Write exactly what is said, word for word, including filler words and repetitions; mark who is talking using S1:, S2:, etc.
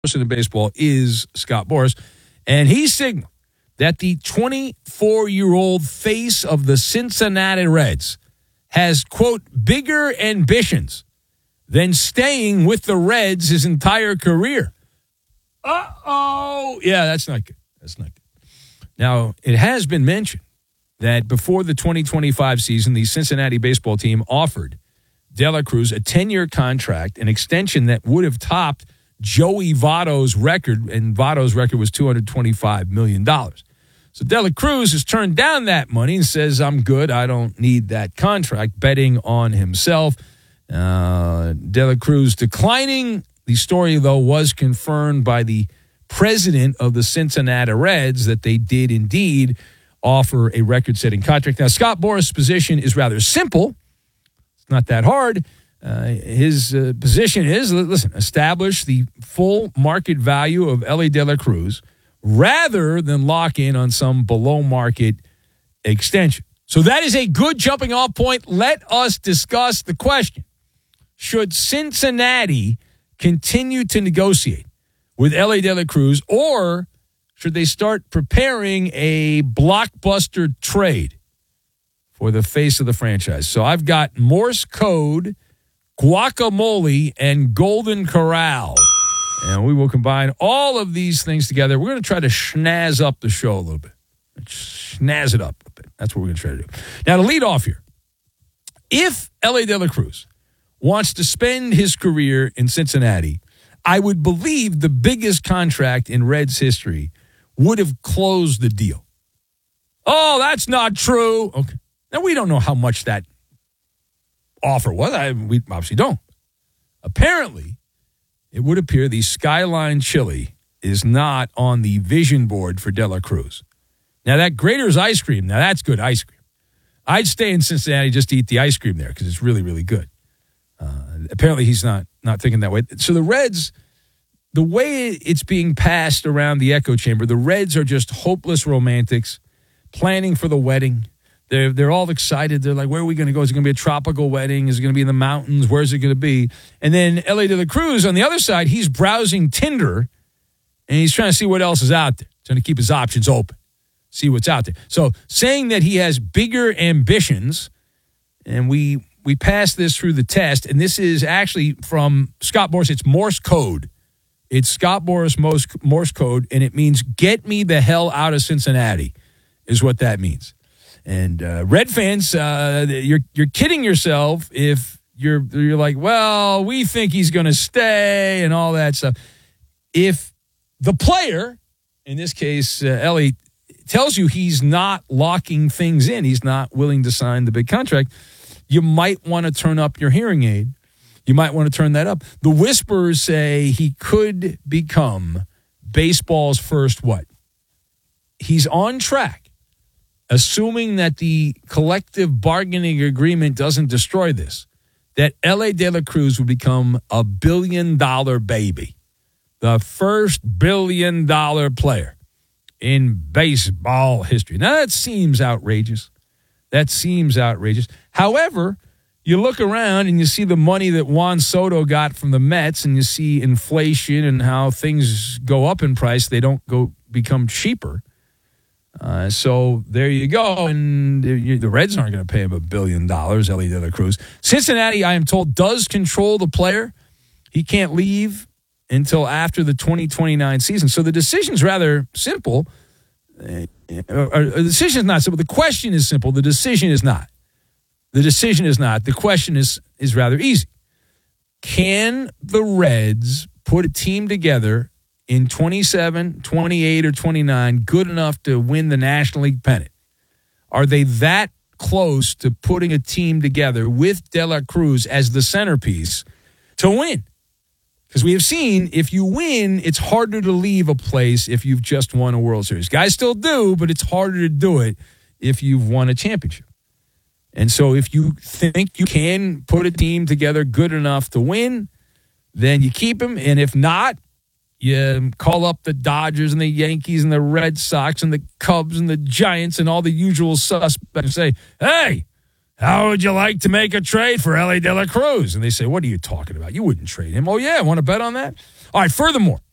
S1: person in baseball is Scott Boras, and he signaled that the twenty-four-year-old face of the Cincinnati Reds has, quote, bigger ambitions than staying with the Reds his entire career. Uh-oh. Yeah, that's not good. That's not good. Now, it has been mentioned that before the twenty twenty-five season, the Cincinnati baseball team offered De La Cruz a ten-year contract, an extension that would have topped Joey Votto's record, and Votto's record was two hundred twenty-five million dollars. So De La Cruz has turned down that money and says, I'm good, I don't need that contract, betting on himself. Uh, De La Cruz declining. The story, though, was confirmed by the president of the Cincinnati Reds that they did indeed offer a record-setting contract. Now, Scott Boras' position is rather simple. It's not that hard. Uh, his uh, position is, listen, establish the full market value of Elly De La Cruz rather than lock in on some below-market extension. So that is a good jumping-off point. Let us discuss the question. Should Cincinnati continue to negotiate with Elly De La Cruz, or should they start preparing a blockbuster trade for the face of the franchise? So I've got Morse code, guacamole, and Golden Corral. And we will combine all of these things together. We're going to try to schnazz up the show a little bit. Schnazz it up a bit. That's what we're going to try to do. Now, to lead off here, if Elly De La Cruz wants to spend his career in Cincinnati, I would believe the biggest contract in Reds history would have closed the deal. Oh, that's not true. Okay. Now, we don't know how much that offer was. I, we obviously don't. Apparently, it would appear the Skyline Chili is not on the vision board for De La Cruz. Now, that Grater's ice cream, now that's good ice cream. I'd stay in Cincinnati just to eat the ice cream there because it's really, really good. Uh, apparently, he's not not thinking that way. So the Reds, the way it's being passed around the echo chamber, the Reds are just hopeless romantics planning for the wedding. They're, they're all excited. They're like, where are we going to go? Is it going to be a tropical wedding? Is it going to be in the mountains? Where's it going to be? And then Elly De La Cruz, on the other side, he's browsing Tinder, and he's trying to see what else is out there. He's trying to keep his options open, see what's out there. So saying that he has bigger ambitions, and we we passed this through the test, and this is actually from Scott Boras. It's Morse code. It's Scott Boras Morse, Morse code, and it means get me the hell out of Cincinnati is what that means. And uh, Red fans, uh, you're you're kidding yourself if you're you're like, well, we think he's going to stay and all that stuff. If the player, in this case, uh, Elly, tells you he's not locking things in, he's not willing to sign the big contract, you might want to turn up your hearing aid. You might want to turn that up. The whispers say he could become baseball's first what? He's on track. Assuming that the collective bargaining agreement doesn't destroy this, that Elly De La Cruz would become a billion-dollar baby, the first billion-dollar player in baseball history. Now, that seems outrageous. That seems outrageous. However, you look around and you see the money that Juan Soto got from the Mets, and you see inflation and how things go up in price. They don't go become cheaper. Uh, so there you go. And the, the Reds aren't going to pay him a billion dollars, Elly De La Cruz. Cincinnati, I am told, does control the player. He can't leave until after the twenty twenty-nine season. So the decision's rather simple. Uh, the decision is not simple. The question is simple. The decision is not. The decision is not. The question is, is rather easy. Can the Reds put a team together in twenty-seven, twenty-eight, or twenty-nine, good enough to win the National League pennant? Are they that close to putting a team together with De La Cruz as the centerpiece to win? Because we have seen if you win, it's harder to leave a place if you've just won a World Series. Guys still do, but it's harder to do it if you've won a championship. And so if you think you can put a team together good enough to win, then you keep him. And if not, you call up the Dodgers and the Yankees and the Red Sox and the Cubs and the Giants and all the usual suspects and say, hey, how would you like to make a trade for Elly De La Cruz? And they say, what are you talking about? You wouldn't trade him. Oh, yeah, want to bet on that? All right, furthermore,